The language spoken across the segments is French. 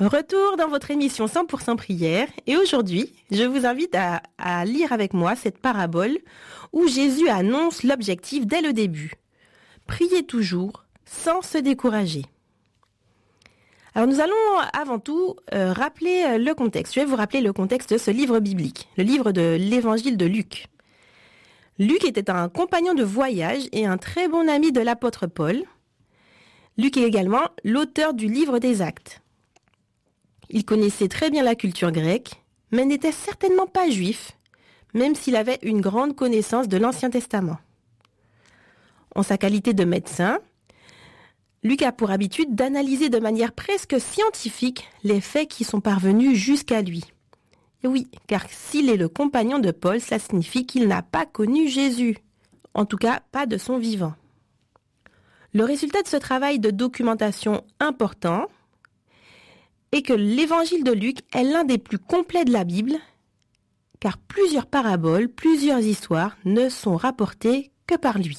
Retour dans votre émission 100% prière et aujourd'hui, je vous invite à lire avec moi cette parabole où Jésus annonce l'objectif dès le début. Priez toujours sans se décourager. Alors nous allons avant tout rappeler le contexte. Je vais vous rappeler le contexte de ce livre biblique, le livre de l'évangile de Luc. Luc était un compagnon de voyage et un très bon ami de l'apôtre Paul. Luc est également l'auteur du livre des Actes. Il connaissait très bien la culture grecque, mais n'était certainement pas juif, même s'il avait une grande connaissance de l'Ancien Testament. En sa qualité de médecin, Luc a pour habitude d'analyser de manière presque scientifique les faits qui sont parvenus jusqu'à lui. Et oui, car s'il est le compagnon de Paul, cela signifie qu'il n'a pas connu Jésus, en tout cas pas de son vivant. Le résultat de ce travail de documentation important est que l'évangile de Luc est l'un des plus complets de la Bible, car plusieurs paraboles, plusieurs histoires ne sont rapportées que par lui.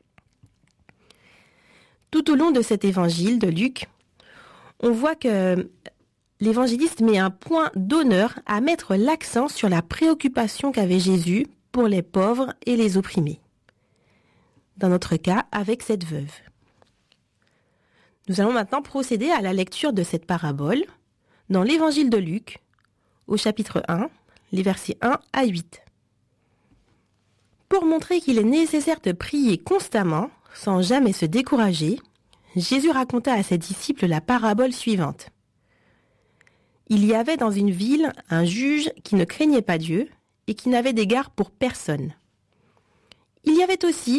Tout au long de cet évangile de Luc, on voit que l'évangéliste met un point d'honneur à mettre l'accent sur la préoccupation qu'avait Jésus pour les pauvres et les opprimés. Dans notre cas, avec cette veuve. Nous allons maintenant procéder à la lecture de cette parabole dans l'évangile de Luc, au chapitre 1, les versets 1 à 8. Pour montrer qu'il est nécessaire de prier constamment, sans jamais se décourager, Jésus raconta à ses disciples la parabole suivante. Il y avait dans une ville un juge qui ne craignait pas Dieu et qui n'avait d'égard pour personne. Il y avait aussi